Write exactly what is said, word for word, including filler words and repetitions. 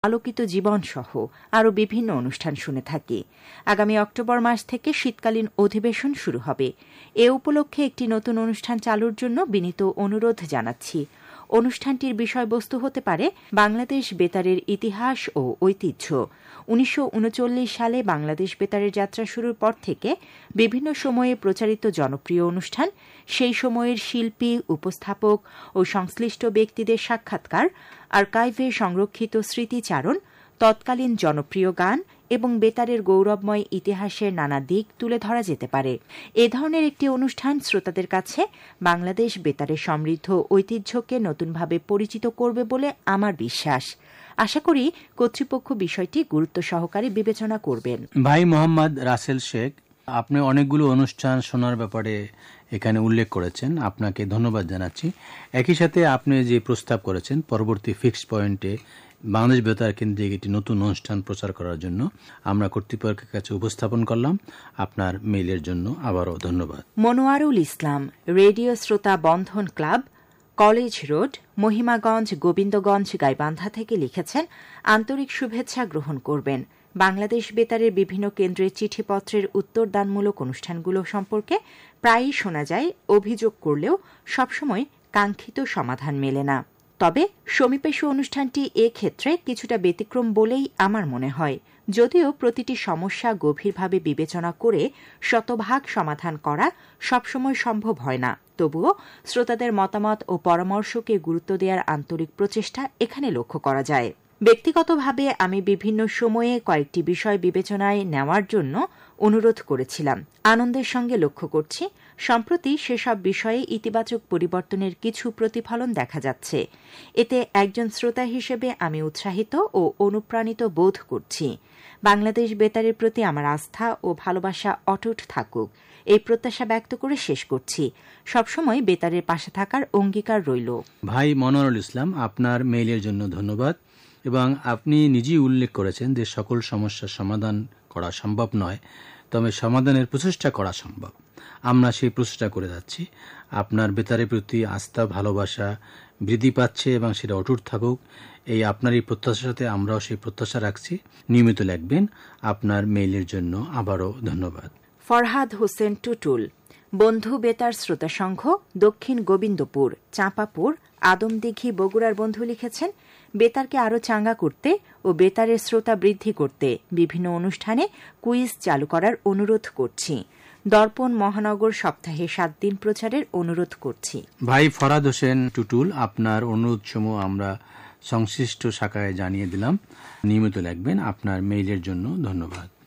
আলোকিত জীবন সহ আরও বিভিন্ন অনুষ্ঠান শুনে থাকি। আগামী অক্টোবর মাস থেকে শীতকালীন অধিবেশন শুরু হবে। এ উপলক্ষে একটি নতুন অনুষ্ঠান চালুর জন্য বিনীত অনুরোধ জানাচ্ছি। অনুষ্ঠানটির বিষয়বস্তু হতে পারে বাংলাদেশ বেতারের ইতিহাস ও ঐতিহ্য। উনিশশো উনচল্লিশ সালে বাংলাদেশ বেতারের যাত্রা শুরুর পর থেকে বিভিন্ন সময়ে প্রচারিত জনপ্রিয় অনুষ্ঠান, সেই সময়ের শিল্পী, উপস্থাপক ও সংশ্লিষ্ট ব্যক্তিদের সাক্ষাৎকার, আর্কাইভে সংরক্ষিত স্মৃতিচারণ, তৎকালীন জনপ্রিয় গান এবং বেতারের গৌরবময় ইতিহাসের নানা দিক তুলে ধরা যেতে পারে। এ ধরনের একটি অনুষ্ঠান শ্রোতাদের কাছে বাংলাদেশ বেতারের সমৃদ্ধ ঐতিহ্যকে নতুনভাবে পরিচিত করবে বলে আমার বিশ্বাস। আশা করি কর্তৃপক্ষ বিষয়টি গুরুত্ব সহকারে বিবেচনা করবেন। ভাই মোহাম্মদ রাসেল শেখ, আপনি অনেকগুলো অনুষ্ঠান শোনার ব্যাপারে এখানে উল্লেখ করেছেন, আপনাকে ধন্যবাদ জানাচ্ছি। একই সাথে আপনি যে প্রস্তাব করেছেন পরবর্তী ফিক্সড পয়েন্টে বাংলাদেশ বেতার কেন্দ্রিক একটি নতুন অনুষ্ঠান প্রচার করার জন্য আমরা কর্তৃপক্ষের কাছে উপস্থাপন করলাম। আপনার মেইলের জন্য আবারও ধন্যবাদ। মনোয়ারুল ইসলাম, রেডিও শ্রোতা বন্ধন club, college road, Mahimaganj, Gobindaganj, Gaibandha থেকে লিখেছেন, আন্তরিক শুভেচ্ছা গ্রহণ করবেন। বাংলাদেশ বেতারের বিভিন্ন কেন্দ্রের চিঠিপত্রের উত্তরদানমূলক অনুষ্ঠানগুলো সম্পর্কে প্রায়ই শোনা যায় অভিযোগ করলেও সবসময় কাঙ্ক্ষিত সমাধান মেলে না। তবে সমীপেশু অনুষ্ঠানটি এ ক্ষেত্রে কিছুটা ব্যতিক্রম বলেই আমার মনে হয়। যদিও প্রতিটি সমস্যা গভীরভাবে বিবেচনা করে শতভাগ সমাধান করা সবসময় সম্ভব হয় না, তবুও শ্রোতাদের মতামত ও পরামর্শকে গুরুত্ব দেওয়ার আন্তরিক প্রচেষ্টা এখানে লক্ষ্য করা যায়। ব্যক্তিগতভাবে আমি বিভিন্ন সময়ে কয়েকটি বিষয় বিবেচনায় নেওয়ার জন্য অনুরোধ করেছিলাম। আনন্দের সঙ্গে লক্ষ্য করছি সম্প্রতি সেসব বিষয়ে ইতিবাচক পরিবর্তনের কিছু প্রতিফলন দেখা যাচ্ছে। এতে একজন শ্রোতা হিসেবে আমি উৎসাহিত ও অনুপ্রাণিত বোধ করছি। বাংলাদেশ বেতারের প্রতি আমার আস্থা ও ভালোবাসা অটুট থাকুক, এই প্রত্যাশা ব্যক্ত করে শেষ করছি। সবসময় বেতারের পাশে থাকার অঙ্গীকার রইল। ভাই মনোয়ারুল ইসলাম, আপনার মেইলের জন্য ধন্যবাদ। এবং আপনি নিজেই উল্লেখ করেছেন যে সকল সমস্যার সমাধান করা সম্ভব নয়, তবে সমাধানের প্রচেষ্টা করা সম্ভব। আমরা সেই প্রচেষ্টা করে যাচ্ছি। আপনার বেতারের প্রতি আস্থা, ভালোবাসা বৃদ্ধি পাচ্ছে এবং সেটা অটুট থাকুক, এই আপনার এই প্রত্যাশার সাথে আমরাও সেই প্রত্যাশা রাখছি। নিয়মিত লিখবেন। আপনার মেইলের জন্য আবারও ধন্যবাদ। ফরহাদ হোসেন টুটুল, বন্ধু বেতার শ্রোতা সংঘ, দক্ষিণ গোবিন্দপুর, চাঁপাপুর, আদমদিঘি, বগুড়ার বন্ধু লিখেছেন, বেতারকে আরও চাঙ্গা করতে ও বেতারের শ্রোতা বৃদ্ধি করতে বিভিন্ন অনুষ্ঠানে কুইজ চালু করার অনুরোধ করছি। দর্পণ মহানগর সপ্তাহে সাত দিন প্রচারের অনুরোধ করছি। ভাই ফরহাদ হোসেন টুটুল, আপনার অনুরোধ সমূহ আমরা সংশ্লিষ্ট শাখায় জানিয়ে দিলাম। নিয়মিত লিখবেন। আপনার মেইলের জন্য ধন্যবাদ।